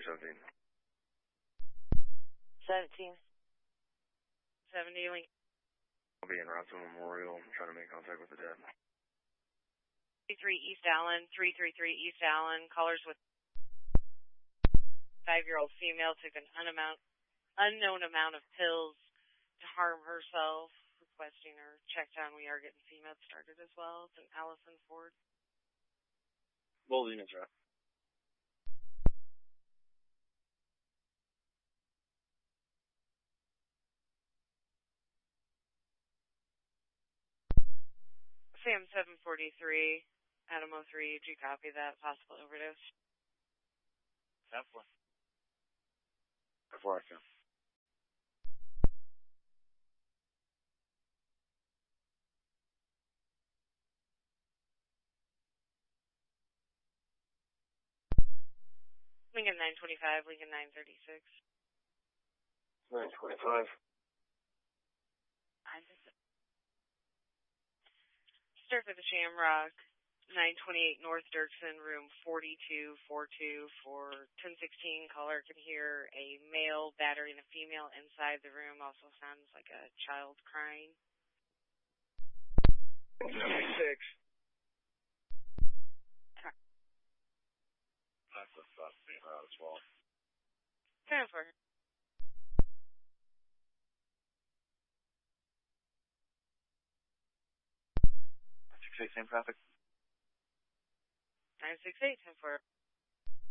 17. 17. 70, Lincoln. I'll be in Rossville Memorial. I'm trying to make contact with the dead. 3 East Allen, 333 East Allen. Callers with 5-year-old female took an unknown amount of pills to harm herself. Requesting her checked on. We are getting female started as well. It's an Allison Ford. Both units, right? Sam 743, Adam 03, did you copy that? Possible overdose? 10-4. 10-4, I can. Lincoln 925, Lincoln 936. 925. Start for the Shamrock, 928 North Dirksen, room 4242 for 1016. Caller can hear a male battering a female inside the room. Also sounds like a child crying. 76. That's a thought as well. 10-4. 68, same traffic. 968, 10-4.